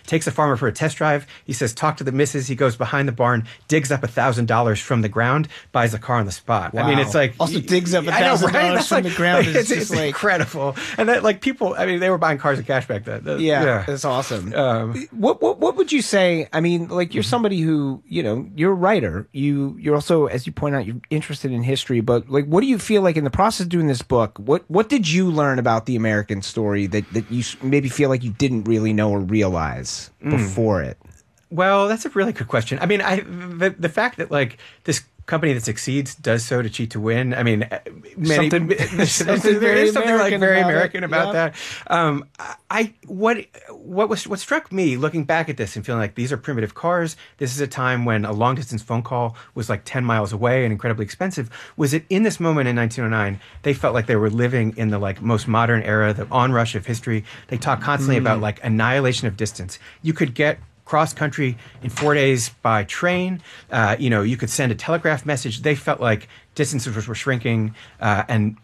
takes a farmer for a test drive. He says, talk to the missus. He goes behind the barn, digs up $1,000 from the ground, buys a car on the spot. Wow. I mean, it's like... Also digs up $1,000 from the ground. It's incredible. And that, like, people, I mean, they were buying cars in cash back then. That's awesome. What would you say? I mean, like, you're somebody who, you're a writer. You're also, as you point out, you're interested in history. But, like, what do you feel like in the process of doing this book? What did you learn about the American story that you maybe feel like you didn't really know or realize before it? Well, that's a really good question. I mean, the fact that, like, this company that succeeds does so to cheat to win. I mean, there's something very American about that. What struck me looking back at this and feeling like these are primitive cars. This is a time when a long distance phone call was like 10 miles away and incredibly expensive. Was that in this moment in 1909, they felt like they were living in the like most modern era, the onrush of history. They talk constantly about like annihilation of distance. You could get cross country in 4 days by train. You could send a telegraph message. They felt like distances were shrinking, and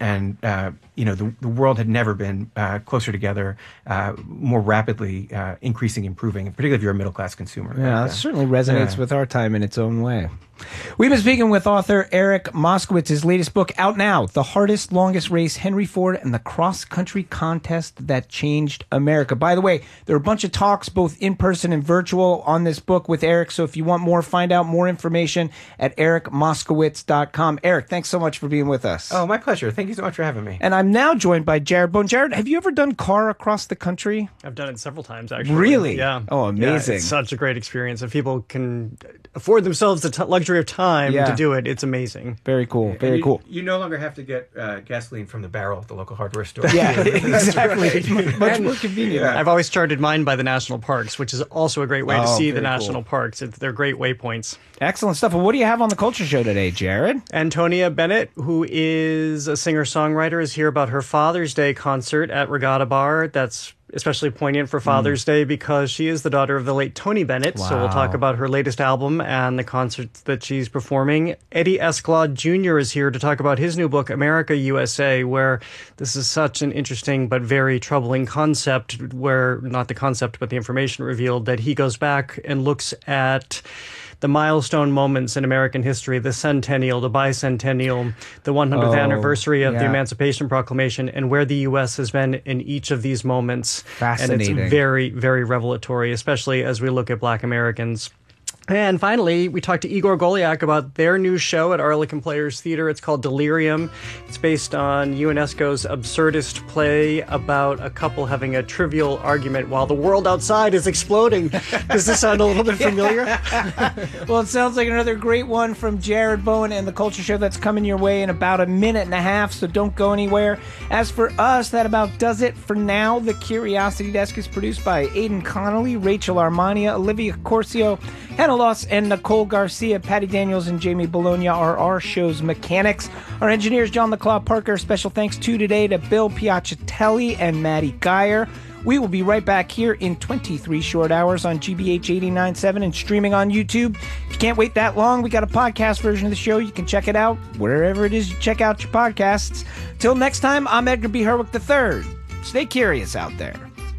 the world had never been closer together, more rapidly increasing, improving, particularly if you're a middle class consumer. Yeah, that certainly resonates with our time in its own way. We've been speaking with author Eric Moskowitz. His latest book out now, The Hardest, Longest Race, Henry Ford and the Cross-Country Contest That Changed America. By the way, there are a bunch of talks, both in person and virtual, on this book with Eric. So if you want more, find out more information at ericmoskowitz.com. Eric, thanks so much for being with us. Oh, my pleasure. Thank you so much for having me. And I'm now joined by Jared Bone. Jared, have you ever done car across the country? I've done it several times, actually. Really? Yeah. Oh, amazing. Yeah, it's such a great experience. If people can afford themselves the luxury of time to do it, it's amazing. Very cool. Very cool. You no longer have to get gasoline from the barrel at the local hardware store. Yeah, exactly. It's much more convenient. I've always started mine by the national parks, which is also a great way to see the national parks. They're great waypoints. Excellent stuff. Well, what do you have on the Culture Show today, Jared? Antonia Bennett, who is a singer-songwriter, is here about her Father's Day concert at Regatta Bar. That's especially poignant for Father's Day because she is the daughter of the late Tony Bennett. Wow. So we'll talk about her latest album and the concerts that she's performing. Eddie Escalade Jr. is here to talk about his new book, America, USA, where this is such an interesting but very troubling concept, where not the concept but the information revealed, that he goes back and looks at the milestone moments in American history, the centennial, the bicentennial, the 100th anniversary of the Emancipation Proclamation, and where the U.S. has been in each of these moments. Fascinating. And it's very, very revelatory, especially as we look at Black Americans. And finally, we talked to Igor Goliak about their new show at Arlequin Players Theater. It's called Delirium. It's based on UNESCO's absurdist play about a couple having a trivial argument while the world outside is exploding. Does this sound a little bit familiar? Well, it sounds like another great one from Jared Bowen and the Culture Show that's coming your way in about a minute and a half, so don't go anywhere. As for us, that about does it for now. The Curiosity Desk is produced by Aidan Connolly, Rachel Armania, Olivia Corcio, Hannah Loss, and Nicole Garcia. Patty Daniels and Jamie Bologna are our show's mechanics. Our engineers, John LeClaw Parker. Special thanks today to Bill Piacitelli and Maddie Geyer. We will be right back here in 23 short hours on GBH 89.7 and streaming on YouTube. If you can't wait that long, we got a podcast version of the show. You can check it out wherever it is you check out your podcasts. Till next time, I'm Edgar B. Herwick III. Stay curious out there.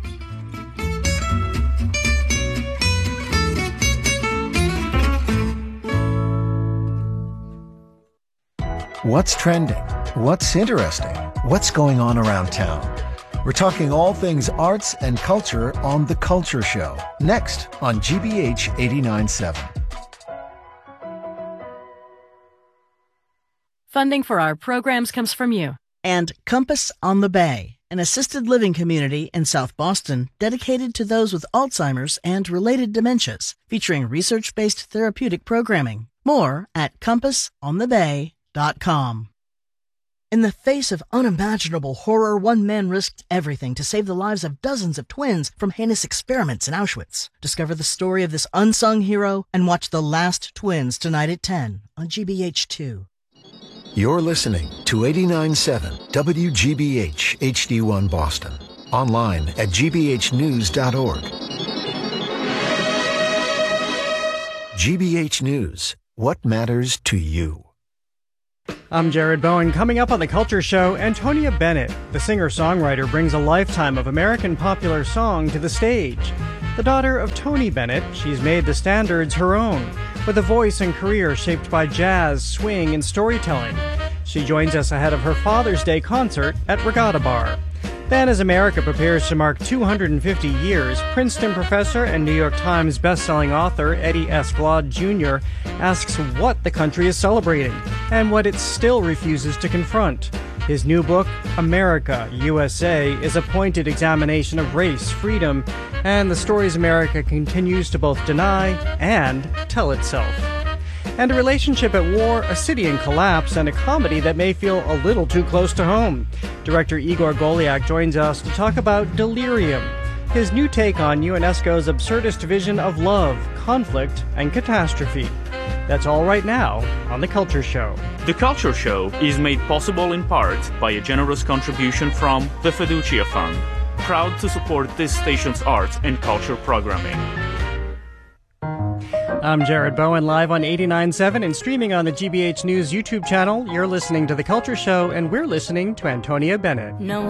What's trending? What's interesting? What's going on around town? We're talking all things arts and culture on The Culture Show, next on GBH 89.7. Funding for our programs comes from you. And Compass on the Bay, an assisted living community in South Boston dedicated to those with Alzheimer's and related dementias, featuring research-based therapeutic programming. More at compassonthebay.com. In the face of unimaginable horror, one man risked everything to save the lives of dozens of twins from heinous experiments in Auschwitz. Discover the story of this unsung hero and watch The Last Twins tonight at 10 on GBH2. You're listening to 89.7 WGBH HD1 Boston. Online at gbhnews.org. GBH News. What matters to you? I'm Jared Bowen. Coming up on The Culture Show, Antonia Bennett, the singer-songwriter, brings a lifetime of American popular song to the stage. The daughter of Tony Bennett, she's made the standards her own, with a voice and career shaped by jazz, swing, and storytelling. She joins us ahead of her Father's Day concert at Regatta Bar. Then, as America prepares to mark 250 years, Princeton professor and New York Times bestselling author Eddie S. Glaude Jr. asks what the country is celebrating and what it still refuses to confront. His new book, America, USA, is a pointed examination of race, freedom, and the stories America continues to both deny and tell itself. And a relationship at war, a city in collapse, and a comedy that may feel a little too close to home. Director Igor Goliak joins us to talk about Delirium, his new take on UNESCO's absurdist vision of love, conflict, and catastrophe. That's all right now on The Culture Show. The Culture Show is made possible in part by a generous contribution from the Fiducia Fund, proud to support this station's arts and culture programming. I'm Jared Bowen, live on 89.7 and streaming on the GBH News YouTube channel. You're listening to The Culture Show, and we're listening to Antonia Bennett. No